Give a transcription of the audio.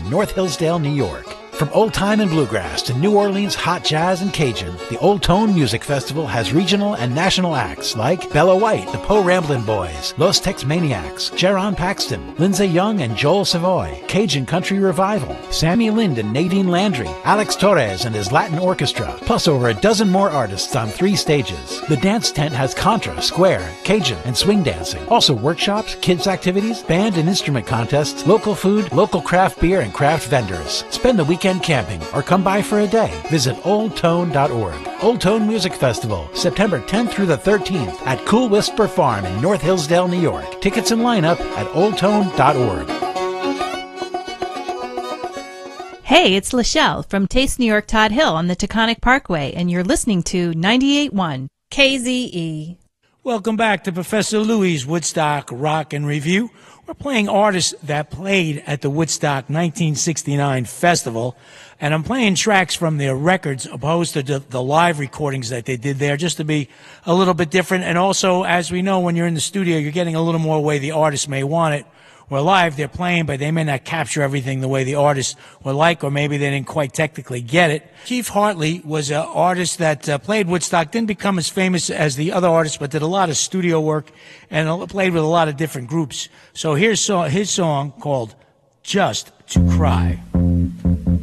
in North Hillsdale, New York. From old time and bluegrass to New Orleans hot jazz and Cajun, the Old Tone Music Festival has regional and national acts like Bella White, the Po Ramblin' Boys, Los Tex Maniacs, Jaron Paxton, Lindsay Young and Joel Savoy, Cajun Country Revival, Sammy Lind and Nadine Landry, Alex Torres and his Latin Orchestra, plus over a dozen more artists on 3 stages. The dance tent has contra, square, Cajun, and swing dancing. Also workshops, kids activities, band and instrument contests, local food, local craft beer, and craft vendors. Spend the weekend camping or come by for a day. Visit oldtone.org. Old Tone Music Festival, September 10th through the 13th at Cool Whisper Farm in North Hillsdale, New York. Tickets and lineup at oldtone.org. Hey, it's Lachelle from Taste New York Todd Hill on the Taconic Parkway, and you're listening to 98.1 KZE. Welcome back to Professor Louie's Woodstock Rock and Review. We're playing artists that played at the Woodstock 1969 Festival, and I'm playing tracks from their records opposed to the live recordings that they did there, just to be a little bit different. And also, as we know, when you're in the studio, you're getting a little more way the artist may want it. Where live, they're playing, but they may not capture everything the way the artists would like, or maybe they didn't quite technically get it. Keith Hartley was an artist that played Woodstock, didn't become as famous as the other artists, but did a lot of studio work and played with a lot of different groups. So here's his song called Just to Cry.